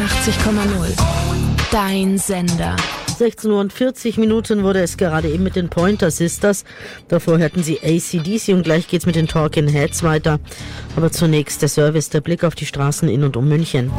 80,0. Dein Sender. 16:40 Uhr wurde es gerade eben mit den Pointer Sisters. Davor hörten sie AC/DC und gleich geht's mit den Talking Heads weiter. Aber zunächst der Service, der Blick auf die Straßen in und um München.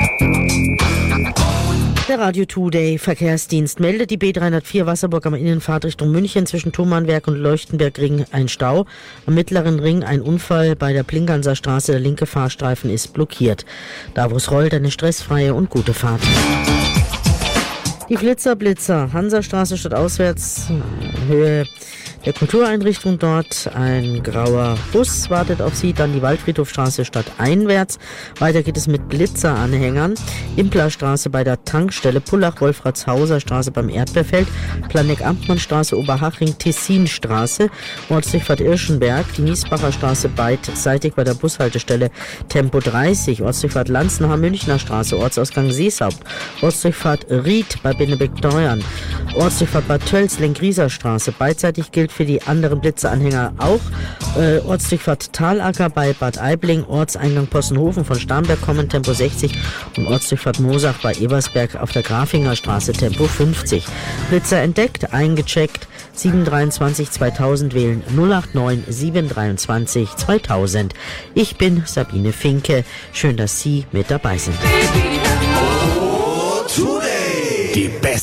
Der Radio Today Verkehrsdienst meldet, die B304 Wasserburg am Innenfahrt Richtung München zwischen Thomannwerk und Leuchtenbergring ein Stau. Am mittleren Ring ein Unfall bei der Plinganser Straße, der linke Fahrstreifen ist blockiert. Da wo es rollt, eine stressfreie und gute Fahrt. Die Blitzer, Hansastraße stadtauswärts, Höhe der Kultureinrichtung dort. Ein grauer Bus wartet auf Sie, dann die Waldfriedhofstraße stadteinwärts. Weiter geht es mit Blitzeranhängern. Implerstraße bei der Tankstelle, Pullach-Wolfratshauser Straße beim Erdbeerfeld, Planeck-Amtmann-Straße, Oberhaching, Tessinstraße, Ortsdurchfahrt Irschenberg, die Niesbacher Straße beidseitig bei der Bushaltestelle Tempo 30, Ortsdurchfahrt Lanzenhaar, Münchner Straße, Ortsausgang Seeshaupt, Ortsdurchfahrt Ried bei Bennebeck-Deuern, Ortsdurchfahrt Bad Tölz-Lengrieser Straße, beidseitig gilt für die anderen Blitzeranhänger auch. Ortsdurchfahrt Talacker bei Bad Aibling, Ortseingang Possenhofen von Starnberg kommen Tempo 60 und Ortsdurchfahrt Moosach bei Ebersberg auf der Grafinger Straße Tempo 50. Blitzer entdeckt, eingecheckt, 723 2000 wählen 089 723 2000. Ich bin Sabine Finke. Schön, dass Sie mit dabei sind. Die beste